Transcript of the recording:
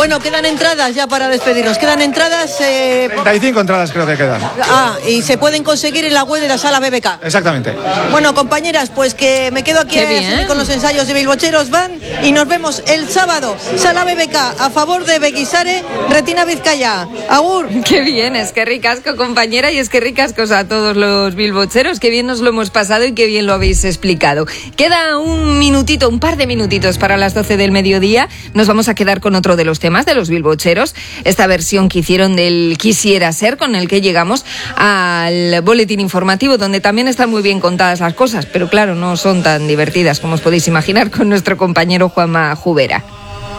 Bueno, quedan entradas ya para despedirnos. Quedan entradas. 35 entradas creo que quedan. Y se pueden conseguir en la web de la Sala BBK. Exactamente. Bueno, compañeras, pues que me quedo aquí a seguir con los ensayos de Bilbocheros Van y nos vemos el sábado. Sala BBK a favor de Beguisare, Retina Vizcaya. Agur. Qué bien, es que ricasco, compañera, y es que ricascos a todos los bilbocheros. Qué bien nos lo hemos pasado y qué bien lo habéis explicado. Queda un par de minutitos para las 12 del mediodía. Nos vamos a quedar con otro de los temas de los bilbocheros. Esta versión que hicieron del Quisiera Ser, con el que llegamos al boletín informativo, donde también están muy bien contadas las cosas, pero claro, no son tan divertidas como os podéis imaginar con nuestro compañero Juanma Jubera.